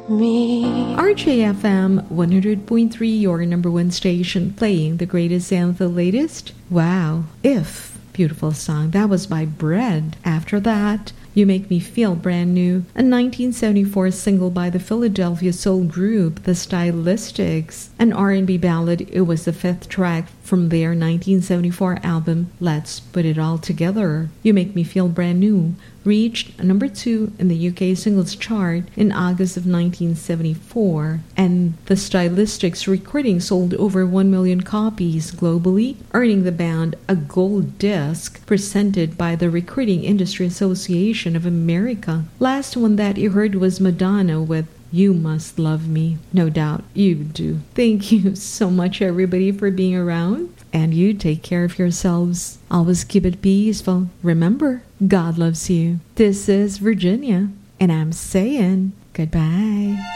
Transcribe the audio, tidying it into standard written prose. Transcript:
me. RJFM 100.3, your number one station, playing the greatest and the latest. Wow. If. Beautiful song. That was by Bread. After that, You Make Me Feel Brand New, a 1974 single by the Philadelphia soul group The Stylistics, an R&B ballad. It was the fifth track from their 1974 album Let's Put It All Together. You Make Me Feel Brand New reached number 2 in the UK singles chart in August of 1974, and the Stylistics recording sold over 1 million copies globally, earning the band a gold disc presented by the Recording Industry Association of America. Last one that you heard was Madonna with You Must Love Me. No doubt you do. Thank you so much, everybody, for being around. And you take care of yourselves. Always keep it peaceful. Remember, God loves you. This is Virginia, and I'm saying goodbye.